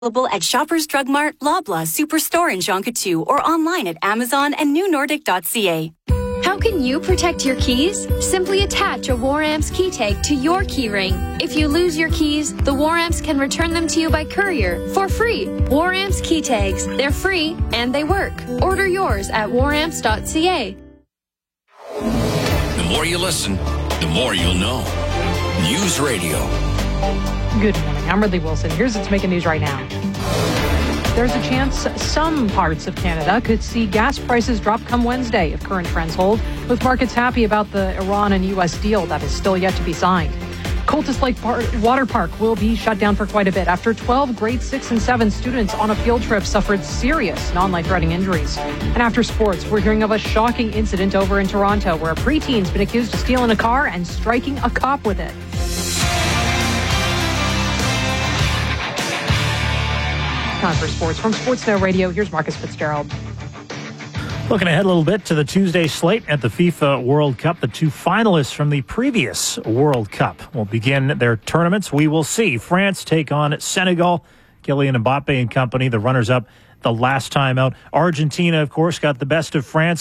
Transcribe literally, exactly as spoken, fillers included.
Available at Shoppers Drug Mart, Loblaw, Superstore, and Jonquière, or online at Amazon and new nordic dot c a. How can you protect your keys? Simply attach a War-Amps key tag to your key ring. If you lose your keys, the War-Amps can return them to you by courier for free. War-Amps key tags. They're free and they work. Order yours at war amps dot c a. The more you listen, the more you'll know. News Radio. Good morning. I'm Ridley Wilson. Here's what's making news right now. There's a chance some parts of Canada could see gas prices drop come Wednesday if current trends hold, with markets happy about the Iran and U S deal that is still yet to be signed. Cultus Lake Par- Water Park will be shut down for quite a bit after twelve grade six and seven students on a field trip suffered serious non-life-threatening injuries. And after sports, we're hearing of a shocking incident over in Toronto where a preteen's been accused of stealing a car and striking a cop with it. Time for sports. From Sportsnet Radio, here's Marcus Fitzgerald. Looking ahead a little bit to the Tuesday slate at the FIFA World Cup. The two finalists from the previous World Cup will begin their tournaments. We will see France take on Senegal. Kylian Mbappe and company, the runners-up the last time out. Argentina, of course, got the best of France.